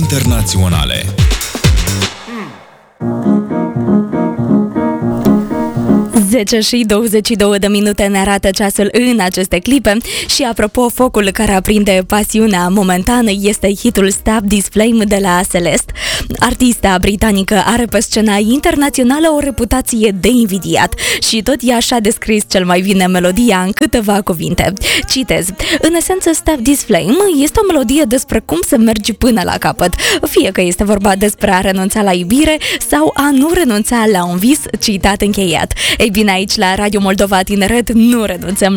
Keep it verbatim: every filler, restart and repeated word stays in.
internaționale. zece și douăzeci și două de minute ne arată ceasul în aceste clipe și apropo, focul care aprinde pasiunea momentană este hitul Stop This Flame de la Celeste. Artista britanică are pe scena internațională o reputație de invidiat și tot ea și-a descris cel mai bine melodia în câteva cuvinte. Citez: în esență, Stop This Flame este o melodie despre cum să mergi până la capăt, fie că este vorba despre a renunța la iubire sau a nu renunța la un vis. Citat încheiat. Ei bine, aici la Radio Moldova Tineret nu renunțăm